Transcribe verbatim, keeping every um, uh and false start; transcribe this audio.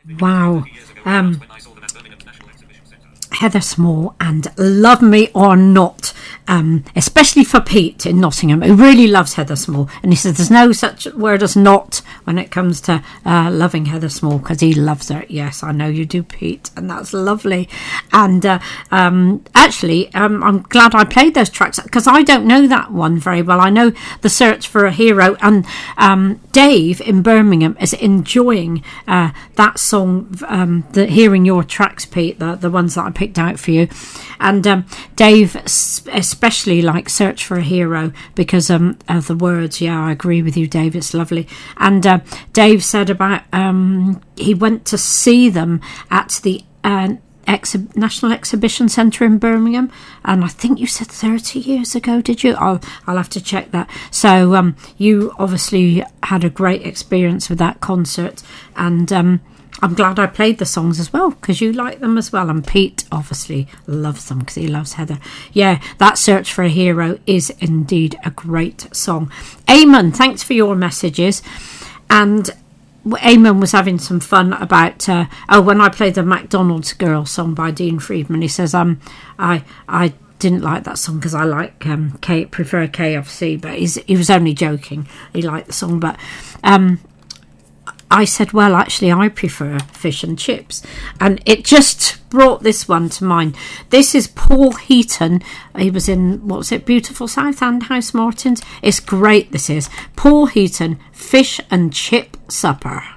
Wow. Um, Heather Small and Love Me or Not, um, especially for Pete in Nottingham, who really loves Heather Small, and he says there's no such word as not when it comes to uh, loving Heather Small, because he loves her. Yes, I know you do, Pete, and that's lovely. And uh, um, actually um, I'm glad I played those tracks, because I don't know that one very well. I know The Search for a Hero, and um, Dave in Birmingham is enjoying uh, that song, um, the, hearing your tracks, Pete, the, the ones that I picked out for you. And um, Dave especially like Search for a Hero because um, of the words. Yeah, I agree with you, Dave, it's lovely. And uh, Dave said about um, he went to see them at the uh, Exhi- National Exhibition Centre in Birmingham, and I think you said thirty years ago, did you? I'll, I'll have to check that. So um, you obviously had a great experience with that concert, and um, I'm glad I played the songs as well, because you like them as well. And Pete obviously loves them because he loves Heather. Yeah, that Search for a Hero is indeed a great song. Eamon, thanks for your messages. And Eamon was having some fun about, uh, oh, when I played the McDonald's Girl song by Dean Friedman, he says, um, I, I didn't like that song because I like um, K, prefer K F C, but he's, he was only joking. He liked the song, but um, I said, well, actually, I prefer fish and chips. And it just brought this one to mind. This is Paul Heaton. He was in, what was it, Beautiful South and House Martins. It's great, this is. Paul Heaton, Fish and Chip Supper.